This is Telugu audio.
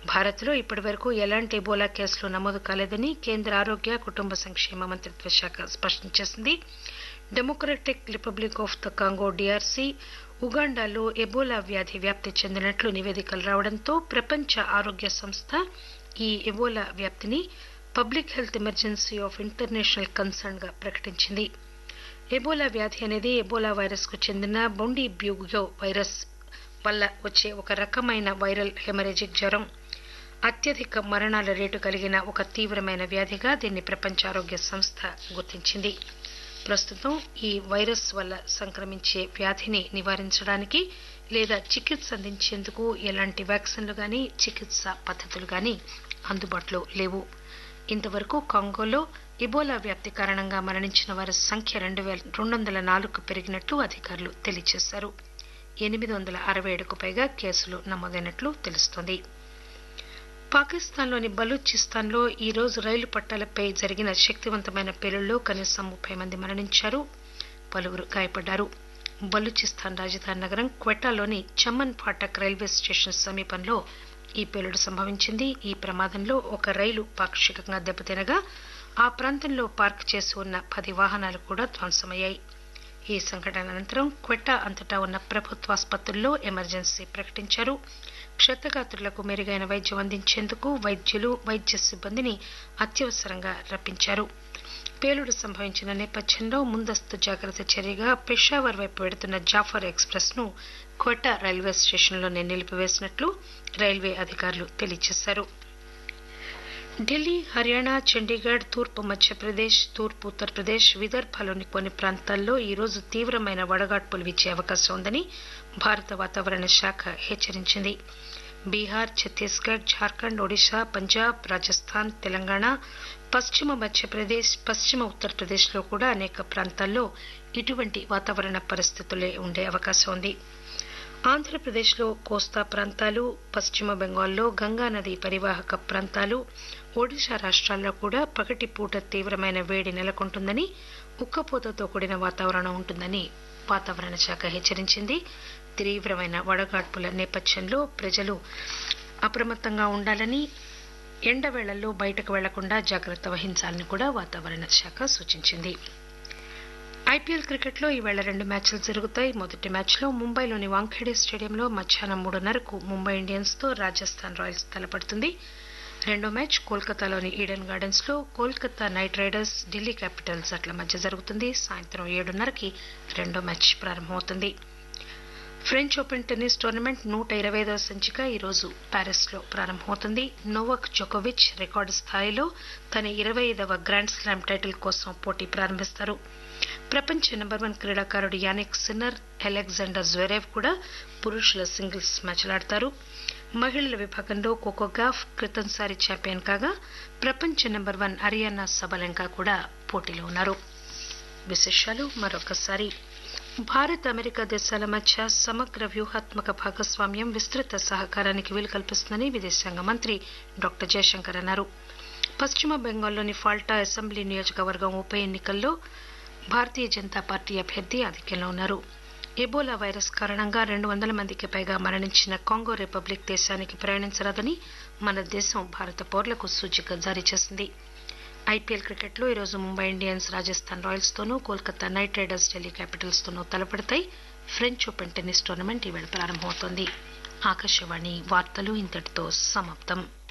భారత్లో ఇప్పటివరకు ఎలాంటి ఎబోలా కేసులు నమోదు కాలేదని కేంద్ర ఆరోగ్య కుటుంబ సంక్షేమ మంత్రిత్వ శాఖ స్పష్టం చేసింది. Democratic republic of the Congo DRC, ఉగాండాలో Ebola వ్యాధి వ్యాప్తి చెందినట్లు నివేదికలు రావడంతో ప్రపంచ ఆరోగ్య సంస్థ ఈ ఎబోలా వ్యాప్తిని public health emergency of international concern గా ప్రకటించింది. ఎబోలా వ్యాధి అనేది ఎబోలా వైరస్ కు చెందిన బొండి బ్యూగియో వైరస్ వల్ల వచ్చే ఒక రకమైన వైరల్ హెమరేజిక్ జ్వరం. అత్యధిక మరణాల రేటు కలిగిన ఒక తీవ్రమైన వ్యాధిగా దీన్ని ప్రపంచ ఆరోగ్య సంస్థ గుర్తించింది. ప్రస్తుతం ఈ వైరస్ వల్ల సంక్రమించే వ్యాధిని నివారించడానికి లేదా చికిత్స అందించేందుకు ఎలాంటి వ్యాక్సిన్లు గానీ చికిత్స పద్ధతులు గానీ అందుబాటులో లేవు. ఇంతవరకు కాంగోలో ఇబోలా వ్యాప్తి కారణంగా మరణించిన వారి సంఖ్య 204కు పెరిగినట్లు అధికారులు తెలియజేశారు. 867కు పైగా కేసులు నమోదైనట్లు తెలుస్తోంది. పాకిస్తాన్లోని బలూచిస్తాన్లో ఈ రోజు రైలు పట్టాలపై జరిగిన శక్తివంతమైన పేలుళ్లో కనీసం 30 మంది మరణించారు, పలువురు గాయపడ్డారు. బలూచిస్తాన్ రాజధాని నగరం క్వెటాలోని చమన్ ఫాటక్ రైల్వే స్టేషన్ సమీపంలో ఈ పేలుడు సంభవించింది. ఈ ప్రమాదంలో ఒక రైలు పాక్షికంగా దెబ్బతినగా ఆ ప్రాంతంలో పార్క్ చేసి ఉన్న 10 వాహనాలు కూడా ధ్వంసమయ్యాయి. ఈ సంఘటన అనంతరం క్వెటా అంతటా ఉన్న ప్రభుత్వాసుపత్రుల్లో ఎమర్జెన్సీ ప్రకటించారు. క్షతగాత్రులకు మెరుగైన వైద్యం అందించేందుకు వైద్యులు, వైద్య సిబ్బందిని అత్యవసరంగా రప్పించారు. పేలుడు సంభవించిన నేపథ్యంలో ముందస్తు జాగ్రత్త చర్యగా పెషావర్ వైపు వెడుతున్న జాఫర్ ఎక్స్ప్రెస్ ను క్వెటా రైల్వే స్టేషన్లోనే నిలిపివేసినట్లు రైల్వే అధికారులు తెలియజేశారు. ఢిల్లీ, హర్యానా, చండీగఢ్, తూర్పు మధ్యప్రదేశ్, తూర్పు ఉత్తరప్రదేశ్, విదర్భలోని కొన్ని ప్రాంతాల్లో ఈరోజు తీవ్రమైన వడగాడ్పులు వీచే అవకాశం ఉందని భారత వాతావరణ శాఖ హెచ్చరించింది. బీహార్, ఛత్తీస్గఢ్, జార్ఖండ్, ఒడిశా, పంజాబ్, రాజస్థాన్, తెలంగాణ, పశ్చిమ మధ్యప్రదేశ్, పశ్చిమ ఉత్తరప్రదేశ్లో కూడా అనేక ప్రాంతాల్లో ఇటువంటి వాతావరణ పరిస్థితులే ఉండే అవకాశం ఉంది. ఆంధ్రప్రదేశ్లో కోస్తా ప్రాంతాలు, పశ్చిమ బెంగాల్లో గంగానది పరివాహక ప్రాంతాలు, ఒడిశా రాష్ట్రాల్లో కూడా పగటిపూట తీవ్రమైన వేడి నెలకొంటుందని, ఉక్కపోతతో కూడిన వాతావరణం ఉంటుందని వాతావరణ శాఖ హెచ్చరించింది. తీవ్రమైన వడగాడ్పుల నేపథ్యంలో ప్రజలు అప్రమత్తంగా ఉండాలని, ఎండవేళల్లో బయటకు వెళ్లకుండా జాగ్రత్త వహించాలని కూడా వాతావరణ శాఖ సూచించింది. ఐపీఎల్ క్రికెట్లో ఈవేళ 2 మ్యాచ్లు జరుగుతాయి. మొదటి మ్యాచ్లో ముంబైలోని వాంఖేడే స్టేడియంలో మధ్యాహ్నం 3:30కు ముంబై ఇండియన్స్ తో రాజస్థాన్ రాయల్స్ తలపడుతుంది. రెండో మ్యాచ్ కోల్కతాలోని ఈడెన్ గార్డెన్స్ లో Kolkata night riders, Delhi Capitals జట్ల మధ్య జరుగుతుంది. సాయంత్రం 7:30కి రెండో మ్యాచ్ ప్రారంభమవుతుంది. ఫ్రెంచ్ ఓపెన్ టెన్నిస్ టోర్నమెంట్ 125వ సంచిక ఈరోజు ప్యారిస్ లో ప్రారంభమవుతుంది. నోవాక్ జోకోవిచ్ రికార్డు స్థాయిలో తన 25వ గ్రాండ్ స్లామ్ టైటిల్ కోసం పోటీ ప్రారంభిస్తారు. ప్రపంచ నెంబర్ 1 క్రీడాకారుడు యానిక్ సిన్నర్, అలెగ్జాండర్ జ్వెరేవ్ కూడా పురుషుల సింగిల్స్ మ్యాచ్లాడతారు. మహిళల విభాగంలో కోకో గాఫ్ క్రితంసారి ఛాంపియన్ కాగా ప్రపంచ నెంబర్ 1 అరియానా సబలెంకా కూడా పోటీలో ఉన్నారు. విశేషాలు మరొకసారి. భారత్, అమెరికా దేశాల మధ్య సమగ్ర వ్యూహాత్మక భాగస్వామ్యం విస్తృత సహకారానికి వీలు కల్పిస్తుందని విదేశాంగ మంత్రి డాక్టర్ జయశంకర్ అన్నారు. పశ్చిమ బెంగాల్లోని ఫాల్టా అసెంబ్లీ నియోజకవర్గం ఉప ఎన్నికల్లో భారతీయ జనతా పార్టీ అభ్యర్థి ఆధిక్యంలో ఉన్నారు. ఎబోలా వైరస్ కారణంగా 200 మందికి పైగా మరణించిన కాంగో రిపబ్లిక్ దేశానికి ప్రయాణించరాదని మన దేశం భారత పౌరులకు సూచిక జారీ చేసింది. ఐపీఎల్ క్రికెట్లో ఈరోజు ముంబై ఇండియన్స్ రాజస్థాన్ రాయల్స్ తోనూ, Kolkata night riders Delhi Capitals తోనూ తలపడతాయి. ఫ్రెంచ్ ఓపెన్ టెన్నిస్ టోర్నమెంట్ ఈవేళ ప్రారంభమవుతోంది. ఆకాశవాణి వార్తలు ఇంతటితో సమాప్తం.